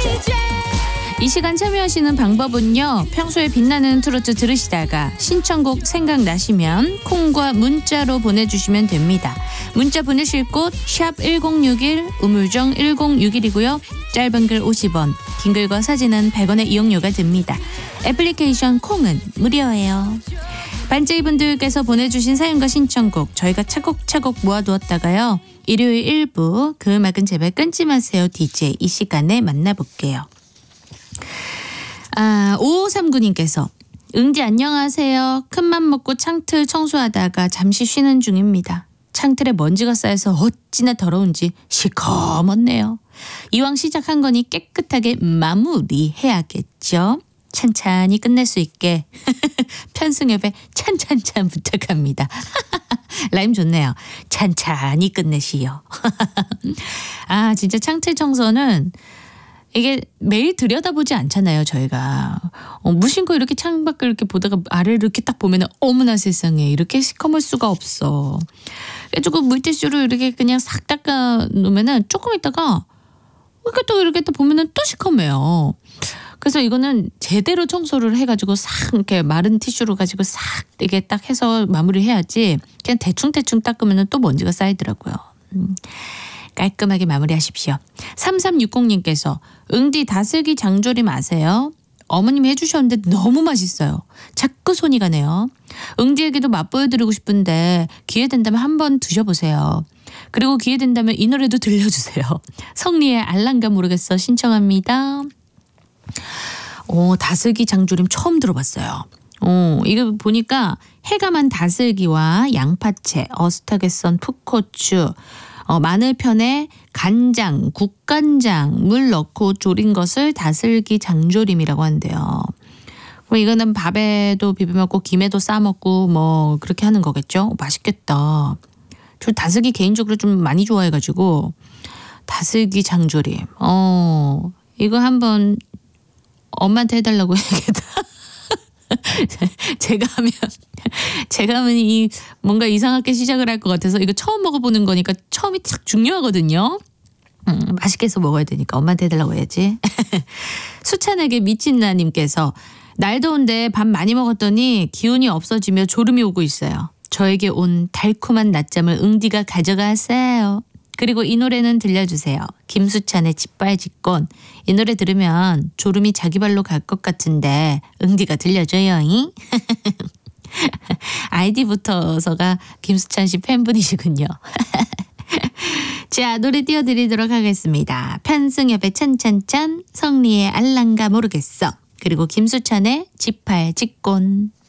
이 시간 참여하시는 방법은요. 평소에 빛나는 트로트 들으시다가 신청곡 생각나시면 콩과 문자로 보내주시면 됩니다. 문자 보내실 곳 샵 1061 우물정 1061이고요. 짧은 글 50원, 긴 글과 사진은 100원의 이용료가 듭니다. 애플리케이션 콩은 무료예요. 반짝이분들께서 보내주신 사연과 신청곡 저희가 차곡차곡 모아두었다가요. 일요일 1부 그 음악은 제발 끊지 마세요 DJ 이 시간에 만나볼게요. 5539님께서 응디 안녕하세요. 큰맘 먹고 창틀 청소하다가 잠시 쉬는 중입니다. 창틀에 먼지가 쌓여서 어찌나 더러운지 시커멓네요. 이왕 시작한 거니 깨끗하게 마무리해야겠죠. 찬찬히 끝낼 수 있게 편승엽의 찬찬찬 부탁합니다. 라임 좋네요. 찬찬히 끝내시오. 진짜 창틀 청소는 이게 매일 들여다보지 않잖아요, 저희가. 무심코 이렇게 창밖을 이렇게 보다가 아래를 이렇게 딱 보면 어머나 세상에 이렇게 시커멀 수가 없어. 조금 물티슈로 이렇게 그냥 싹 닦아 놓으면은 조금 있다가 이렇게 또 보면은 또 시커매요. 그래서 이거는 제대로 청소를 해가지고 싹 이렇게 마른 티슈로 가지고 싹 이게 딱 해서 마무리해야지 그냥 대충 닦으면은 또 먼지가 쌓이더라고요. 깔끔하게 마무리하십시오. 3360님께서 응디 다슬기 장조림 아세요? 어머님이 해주셨는데 너무 맛있어요. 자꾸 손이 가네요. 응디에게도 맛보여드리고 싶은데 기회 된다면 한번 드셔보세요. 그리고 기회 된다면 이 노래도 들려주세요. 성리의 알랑가 모르겠어 신청합니다. 다슬기 장조림 처음 들어봤어요. 이거 보니까 해감한 다슬기와 양파채, 어슷하게 썬 풋고추, 마늘편에 간장, 국간장, 물 넣고 졸인 것을 다슬기 장조림이라고 한대요. 그럼 이거는 밥에도 비벼 먹고 김에도 싸 먹고 뭐 그렇게 하는 거겠죠? 맛있겠다. 저 다슬기 개인적으로 좀 많이 좋아해가지고 다슬기 장조림. 이거 한번 엄마한테 해달라고 해야겠다. 제가 하면 이 뭔가 이상하게 시작을 할 것 같아서 이거 처음 먹어보는 거니까 처음이 딱 중요하거든요. 맛있게 해서 먹어야 되니까 엄마한테 해달라고 해야지. 수찬에게 미친나님께서 날 더운데 밥 많이 먹었더니 기운이 없어지며 졸음이 오고 있어요. 저에게 온 달콤한 낮잠을 응디가 가져가세요. 그리고 이 노래는 들려주세요. 김수찬의 짓발짓곤. 이 노래 들으면 졸음이 자기 발로 갈 것 같은데 응디가 들려줘요. 아이디부터서가 김수찬 씨 팬분이시군요. 자, 노래 띄워드리도록 하겠습니다. 편승엽의 찬찬찬, 성리의 알랑가 모르겠어. 그리고 김수찬의 짓발짓곤.